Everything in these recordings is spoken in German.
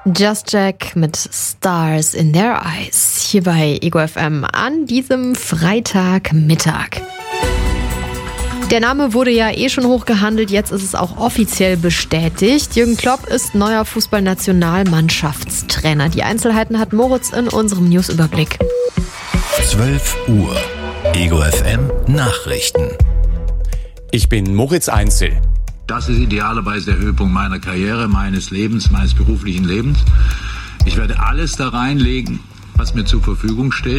Just Jack mit Stars in Their Eyes hier bei Ego FM an diesem Freitagmittag. Der Name wurde ja schon hochgehandelt, jetzt ist es auch offiziell bestätigt. Jürgen Klopp ist neuer Fußballnationalmannschaftstrainer. Die Einzelheiten hat Moritz in unserem Newsüberblick. 12 Uhr. Ego FM Nachrichten. Ich bin Moritz Einzel. Das ist idealerweise der Höhepunkt meiner Karriere, meines Lebens, meines beruflichen Lebens. Ich werde alles da reinlegen, was mir zur Verfügung steht.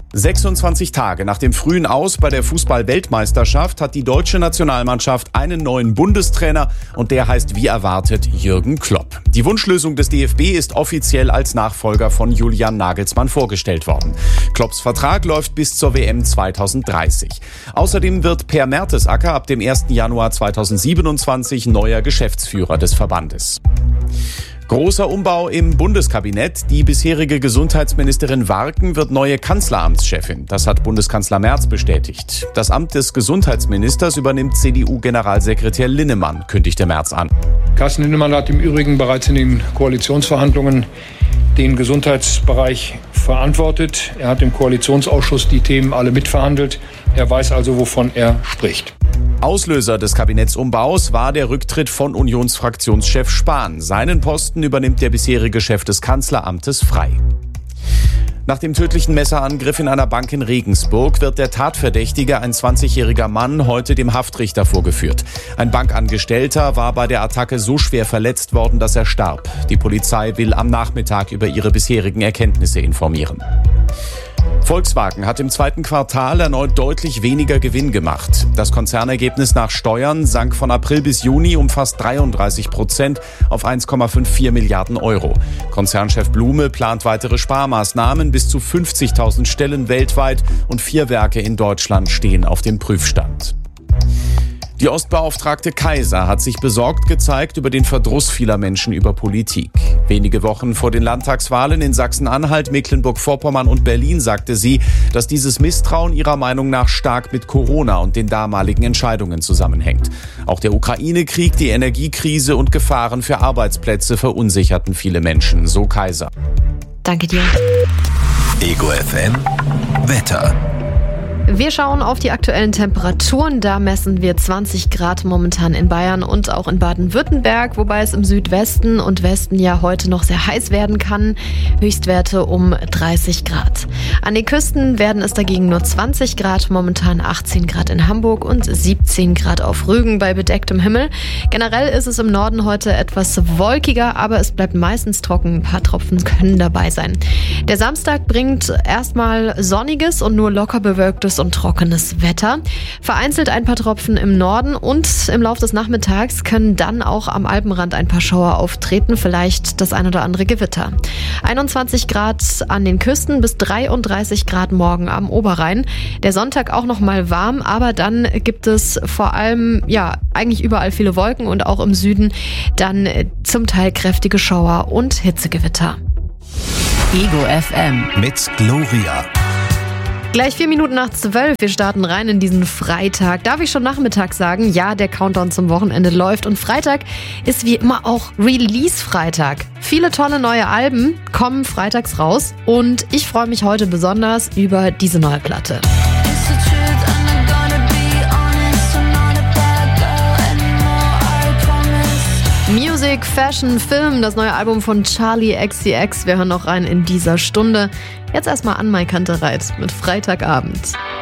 26 Tage nach dem frühen Aus bei der Fußball-Weltmeisterschaft hat die deutsche Nationalmannschaft einen neuen Bundestrainer und der heißt wie erwartet Jürgen Klopp. Die Wunschlösung des DFB ist offiziell als Nachfolger von Julian Nagelsmann vorgestellt worden. Klopps Vertrag läuft bis zur WM 2030. Außerdem wird Per Mertesacker ab dem 1. Januar 2027 neuer Geschäftsführer des Verbandes. Großer Umbau im Bundeskabinett. Die bisherige Gesundheitsministerin Warken wird neue Kanzleramtschefin. Das hat Bundeskanzler Merz bestätigt. Das Amt des Gesundheitsministers übernimmt CDU-Generalsekretär Linnemann, kündigte Merz an. Carsten Linnemann hat im Übrigen bereits in den Koalitionsverhandlungen den Gesundheitsbereich verantwortet. Er hat im Koalitionsausschuss die Themen alle mitverhandelt. Er weiß also, wovon er spricht. Auslöser des Kabinettsumbaus war der Rücktritt von Unionsfraktionschef Spahn. Seinen Posten übernimmt der bisherige Chef des Kanzleramtes frei. Nach dem tödlichen Messerangriff in einer Bank in Regensburg wird der Tatverdächtige, ein 20-jähriger Mann, heute dem Haftrichter vorgeführt. Ein Bankangestellter war bei der Attacke so schwer verletzt worden, dass er starb. Die Polizei will am Nachmittag über ihre bisherigen Erkenntnisse informieren. Volkswagen hat im zweiten Quartal erneut deutlich weniger Gewinn gemacht. Das Konzernergebnis nach Steuern sank von April bis Juni um fast 33% auf 1,54 Milliarden Euro. Konzernchef Blume plant weitere Sparmaßnahmen. Bis zu 50.000 Stellen weltweit und 4 Werke in Deutschland stehen auf dem Prüfstand. Die Ostbeauftragte Kaiser hat sich besorgt gezeigt über den Verdruss vieler Menschen über Politik. Wenige Wochen vor den Landtagswahlen in Sachsen-Anhalt, Mecklenburg-Vorpommern und Berlin sagte sie, dass dieses Misstrauen ihrer Meinung nach stark mit Corona und den damaligen Entscheidungen zusammenhängt. Auch der Ukraine-Krieg, die Energiekrise und Gefahren für Arbeitsplätze verunsicherten viele Menschen, so Kaiser. Danke dir. Ego FM Wetter. Wir schauen auf die aktuellen Temperaturen. Da messen wir 20 Grad momentan in Bayern und auch in Baden-Württemberg, wobei es im Südwesten und Westen ja heute noch sehr heiß werden kann. Höchstwerte um 30 Grad. An den Küsten werden es dagegen nur 20 Grad, momentan 18 Grad in Hamburg und 17 Grad auf Rügen bei bedecktem Himmel. Generell ist es im Norden heute etwas wolkiger, aber es bleibt meistens trocken. Ein paar Tropfen können dabei sein. Der Samstag bringt erstmal sonniges und nur locker bewölktes und trockenes Wetter. Vereinzelt ein paar Tropfen im Norden und im Laufe des Nachmittags können dann auch am Alpenrand ein paar Schauer auftreten, vielleicht das ein oder andere Gewitter. 21 Grad an den Küsten bis 33 Grad morgen am Oberrhein. Der Sonntag auch noch mal warm, aber dann gibt es vor allem, eigentlich überall viele Wolken und auch im Süden dann zum Teil kräftige Schauer und Hitzegewitter. Ego FM mit Gloria. Gleich 4 Minuten nach 12. Wir starten rein in diesen Freitag. Darf ich schon Nachmittag sagen? Ja, der Countdown zum Wochenende läuft. Und Freitag ist wie immer auch Release-Freitag. Viele tolle neue Alben kommen freitags raus. Und ich freue mich heute besonders über diese neue Platte. Music, Fashion, Film, das neue Album von Charli XCX. Wir hören noch rein in dieser Stunde. Jetzt erstmal an Mai Kantereit mit Freitagabend.